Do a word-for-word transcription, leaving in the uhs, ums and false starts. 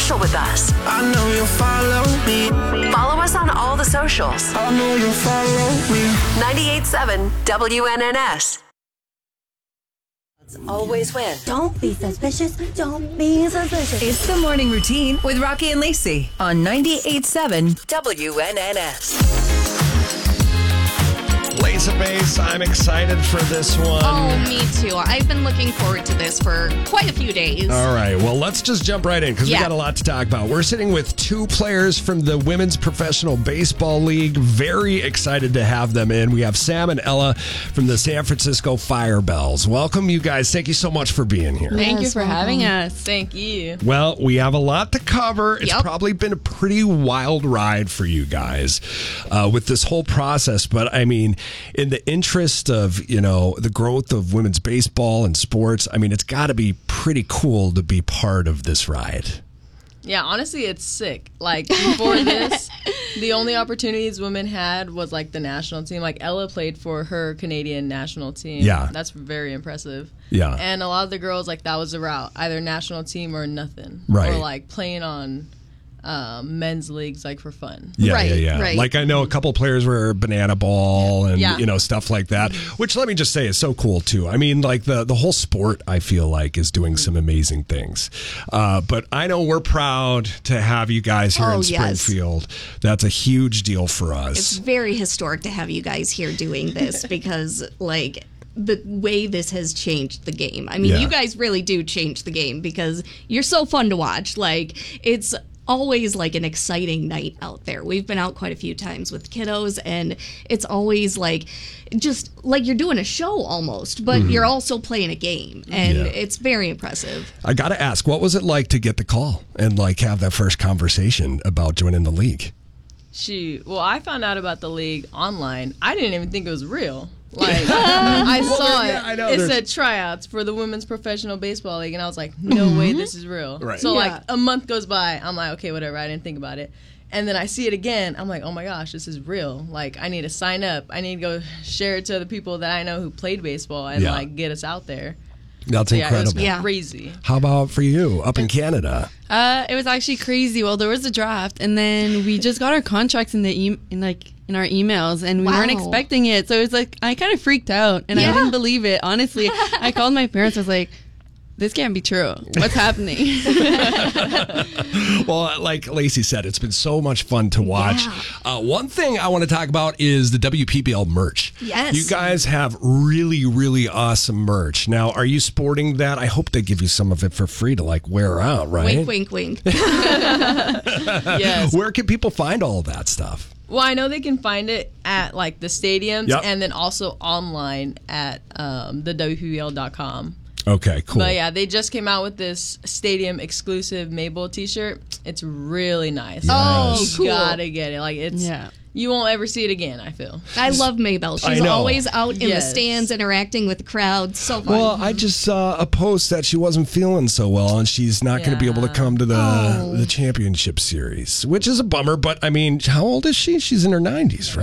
social with us. I know you'll follow me. Follow us on all the socials. I know you'll follow me. ninety-eight point seven W N N S. Always win. Don't be suspicious. Don't be suspicious. It's the morning routine with Rocky and Lacey on ninety-eight point seven W N N S. Lace Base, I'm excited for this one. Oh, me too. I've been looking forward to this for quite a few days. All right, well, let's just jump right in because Yeah. we got a lot to talk about. We're sitting with two players from the Women's Professional Baseball League. Very excited to have them in. We have Sam and Ella from the San Francisco Firebells. Welcome, you guys. Thank you so much for being here. Thank you for having us. Thank you. Well, we have a lot to cover. It's Yep. probably been a pretty wild ride for you guys uh, with this whole process. But I mean, in the interest of, you know, the growth of women's baseball and sports, I mean, it's got to be pretty cool to be part of this ride. Yeah, honestly, it's sick. Like, before this, the only opportunities women had was, like, the national team. Like, Ella played for her Canadian national team. Yeah. That's very impressive. Yeah. And a lot of the girls, like, that was the route. Either national team or nothing. Right. Or, like, playing on um, men's leagues, like, for fun. Yeah, Right, yeah, yeah. right. Like I know a couple players were banana ball and Yeah. you know stuff like that, which let me just say is so cool too. I mean, like the the whole sport, I feel like is doing some amazing things. Uh, but I know we're proud to have you guys here Oh, in yes. Springfield. That's a huge deal for It's us. very historic to have you guys here doing this because, like, the way this has changed the game. I mean, Yeah. you guys really do change the game because you're so fun to watch. Like, it's always like an exciting night out there. We've been out quite a few times with kiddos, and it's always like just like you're doing a show almost, but you're also playing a game, and Yeah. it's very impressive. I got to ask, what was it like to get the call and like have that first conversation about joining the league? Shoot. Well, I found out about the league online. I didn't even think it was real. Like, I saw yeah, it. I know, it there's- said tryouts for the Women's Professional Baseball League, and I was like, no way this is real. Right. So, Yeah. like, a month goes by. I'm like, okay, whatever. I didn't think about it. And then I see it again. I'm like, oh my gosh, this is real. Like, I need to sign up. I need to go share it to the people that I know who played baseball and, Yeah. like, get us out there. That's So, yeah, incredible. it was Yeah. crazy. How about for you up in Canada? Uh, it was actually crazy. Well, there was a draft, and then we just got our contracts in the e- in like in our emails, and we Wow. weren't expecting it. So it was like I kind of freaked out, and Yeah. I didn't believe it. Honestly, I called my parents. I was like, "This can't be true. What's happening?" Well, like Lacey said, it's been so much fun to watch. Yeah. Uh, one thing I want to talk about is the W P B L merch. Yes. You guys have really, really awesome merch. Now, are you sporting that? I hope they give you some of it for free to like wear out, right? Wink, wink, wink. Yes. Where can people find all of that stuff? Well, I know they can find it at, like, the stadiums Yep. and then also online at um, the W P B L dot com. Okay, cool. But yeah, they just came out with this stadium exclusive Mabel t-shirt. It's really nice. Oh, you cool. gotta get it. Like, it's Yeah. you won't ever see it again, I feel. I love Maybell. I She's know. always out in the Yes. stands interacting with the crowd. So fun. Well, I just saw a post that she wasn't feeling so well, and she's not going to be able to Yeah. come to the Oh. the championship series, which is a bummer. But I mean, how old is she? She's in her nineties, right?